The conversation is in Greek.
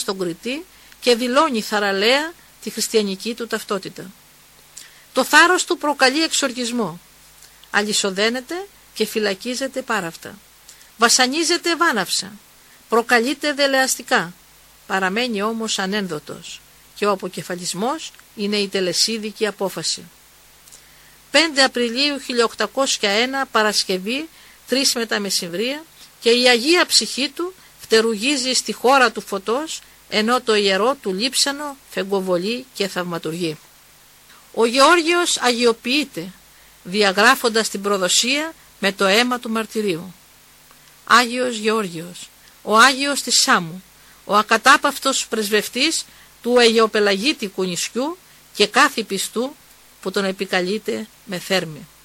στον Κρητή και δηλώνει θαραλέα τη χριστιανική του ταυτότητα. Το θάρρος του προκαλεί εξοργισμό. Αλυσοδένεται και φυλακίζεται πάραφτα. Βασανίζεται βάναυσα. Προκαλείται δελεαστικά. Παραμένει όμως ανένδοτος και ο αποκεφαλισμός είναι η τελεσίδικη απόφαση. 5 Απριλίου 1801 Παρασκευή 3 μετά μεσημβρία και η Αγία Ψυχή του φτερουγίζει στη χώρα του φωτός, ενώ το ιερό του λείψανο φεγγοβολεί και θαυματουργεί. Ο Γεώργιος αγιοποιείται, διαγράφοντας την προδοσία με το αίμα του μαρτυρίου. Άγιος Γεώργιος, ο Άγιος της Σάμου, ο ακατάπαυτος πρεσβευτής του Αιγαιοπελαγίτικου νησιού και κάθε πιστού που τον επικαλείται με θέρμη.